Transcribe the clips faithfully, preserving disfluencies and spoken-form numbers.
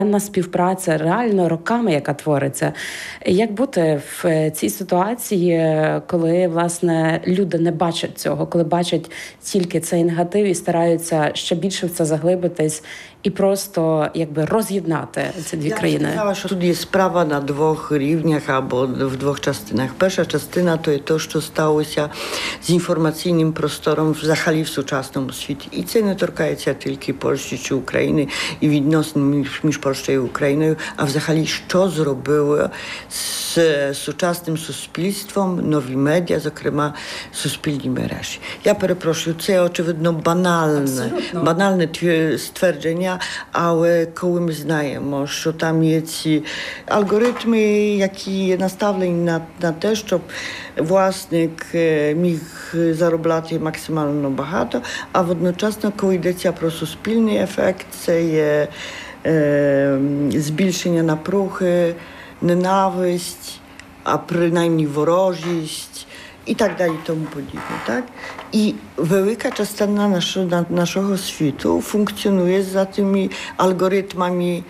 на співпраця реально роками, яка твориться. Як бути в цій ситуації, коли, власне, люди не бачать цього, коли бачать тільки цей негатив і стараються ще більше в це заглибитись і просто якби роз'єднати ці дві Я країни? Я сказала, що тут є справа на двох рівнях або в двох частинах. Перша частина – то є те, що сталося з інформаційним простором взагалі в сучасному світі. І це не торкається тільки Польщі чи України і відносин між, між Польщею і Україною, а взагалі, що зробило з сучасним суспільством нові медіа, зокрема суспільні мережі. Я перепрошую, це очевидно банальне, Абсолютно. банальне ствердження, але коли ми знаємо, що там є ці алгоритми, які є наставлені на, на те, щоб власник міг заробляти максимально багато, а водночасно, коли йдеться про суспільний ефект, це є е, збільшення напруги, ненависть, а принаймні ворожість і так далі, тому подібне. Так? І велика частина нашого, нашого світу функціонує за tymi algorytmami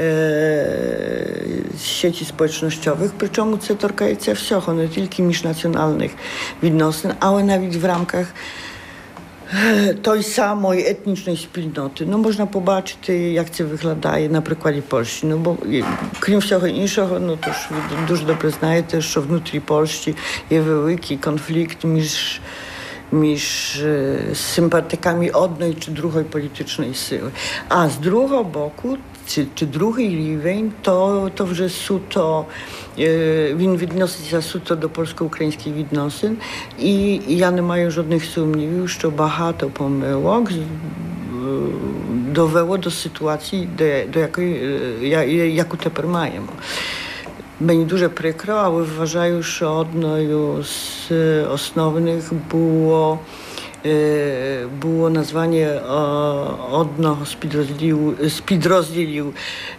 e, sieci społecznościowych, причому це торкається всього, не тільки міжнаціональних відносин, але навіть в рамках тої самої етнічної спільноти. Ну, можна побачити, як це виглядає на прикладі Польщі. Ну, бо, крім всього іншого, ну, то ж ви дуже добре знаєте, що внутрі Польщі є великий конфлікт між між е, симпатиками одної чи другої політичної сили. А з другого боку, чи, чи другий рівень, то, то вже суто, е, він відноситься суто до польсько-українських відносин. І, і я не маю жодних сумнівів, що багато помилок е, довело до ситуації, де, до якої, е, я, яку тепер маємо. Мені дуже прикро, але вважаю, що одною з основних було, було названня одного з підрозділів, з підрозділів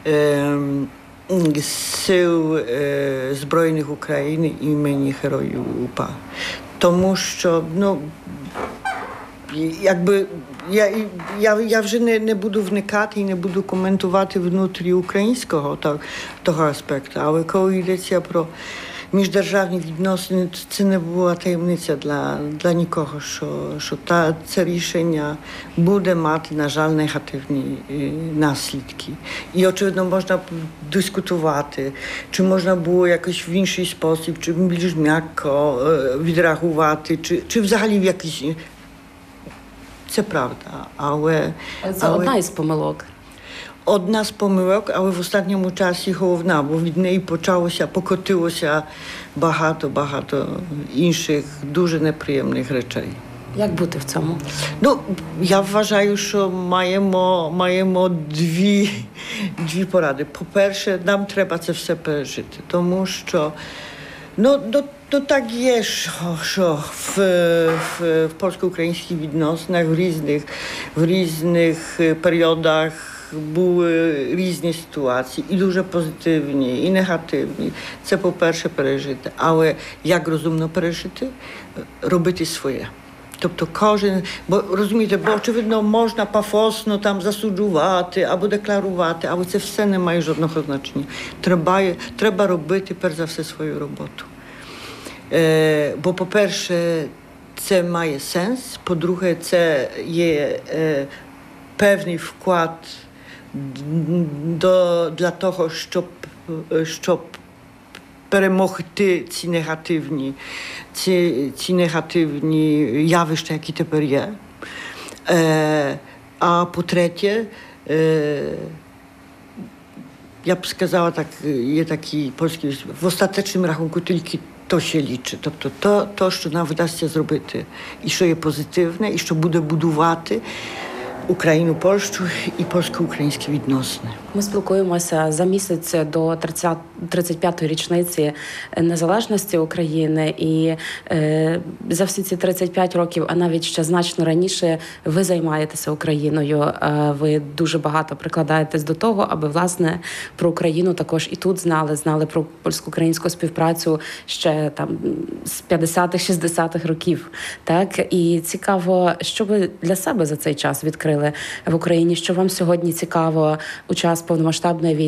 Сил Збройних України імені Героїв УПА. Тому що, ну, якби я, я, я вже не, не буду вникати і не буду коментувати внутрі українського так, того аспекту, але коли йдеться про міждержавні відносини, це не була таємниця для, для нікого, що, що та, це рішення буде мати, на жаль, негативні наслідки. І, очевидно, можна дискутувати, чи можна було якось в інший спосіб, чи більш м'яко відреагувати, чи, чи взагалі в якийсь... Це правда, але... Це але... одна із помилок. Одна з помилок, але в останньому часі головна, бо від неї почалося, покотилося багато-багато інших дуже неприємних речей. Як бути в цьому? Ну, я вважаю, що маємо, маємо дві, дві поради. По-перше, нам треба це все пережити, тому що ну, до To tak jest, що в, в, в польсько-українських відносинах в різних, в різних періодах були різні ситуації, і дуже позитивні, і негативні. Це, по-перше, пережити. Але як розумно пережити? Робити своє. Тобто кожен, бо розумієте, бо очевидно можна пафосно там засуджувати або декларувати, але це все не має жодного значення. Треба, треба робити, перш за все, свою роботу. Е, бо, по-перше, це має сенс, по-друге, це є е, певний вклад до, для того, щоб, щоб перемогти ці негативні, ці, ці негативні явища, які тепер є. Е, а по-третє, е, я б сказала, так, є такий польський, в остаточному рахунку тільки то się liczy. Тобто то, то, що нам вдасться зробити, і що є позитивне, і що буде будувати Україну, Польщу і польсько-українські відносини. Ми спілкуємося за місяць до тридцять п'ятої річниці незалежності України, і е, за всі ці тридцять п'ять років, а навіть ще значно раніше, ви займаєтеся Україною. Е, ви дуже багато прикладаєтесь до того, аби, власне, про Україну також і тут знали, знали про польсько-українську співпрацю ще там з п'ятдесятих-шістдесятих років. Так? І цікаво, що ви для себе за цей час відкрили? змінили в Україні? Що вам сьогодні цікаво у час повномасштабної війни?